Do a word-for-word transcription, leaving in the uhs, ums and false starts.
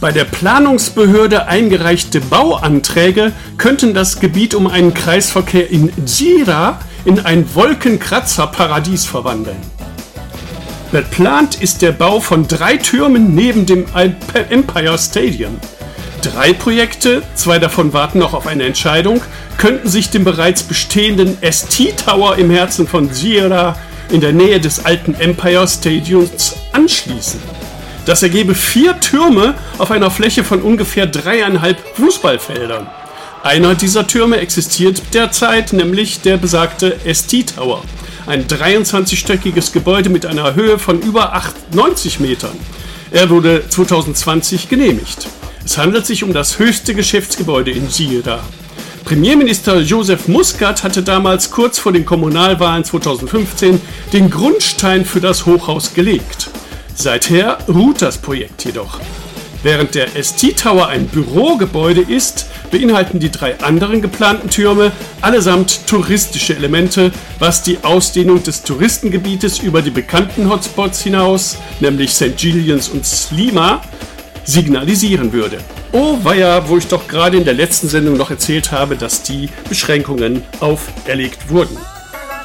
Bei der Planungsbehörde eingereichte Bauanträge könnten das Gebiet um einen Kreisverkehr in Gżira in ein Wolkenkratzer-Paradies verwandeln. Geplant ist der Bau von drei Türmen neben dem Empire Stadium. Drei Projekte, zwei davon warten noch auf eine Entscheidung, könnten sich dem bereits bestehenden S T Tower im Herzen von Gżira in der Nähe des alten Empire Stadiums anschließen. Das ergebe vier Türme auf einer Fläche von ungefähr dreieinhalb Fußballfeldern. Einer dieser Türme existiert derzeit, nämlich der besagte S T Tower. Ein dreiundzwanzigstöckiges Gebäude mit einer Höhe von über neunzig Metern. Er wurde zwanzig zwanzig genehmigt. Es handelt sich um das höchste Geschäftsgebäude in Gżira. Premierminister Joseph Muscat hatte damals kurz vor den Kommunalwahlen zwanzig fünfzehn den Grundstein für das Hochhaus gelegt. Seither ruht das Projekt jedoch. Während der S T Tower ein Bürogebäude ist, beinhalten die drei anderen geplanten Türme allesamt touristische Elemente, was die Ausdehnung des Touristengebietes über die bekannten Hotspots hinaus, nämlich Sankt Gideons und Sliema, signalisieren würde. Oh weia, wo ich doch gerade in der letzten Sendung noch erzählt habe, dass die Beschränkungen auferlegt wurden.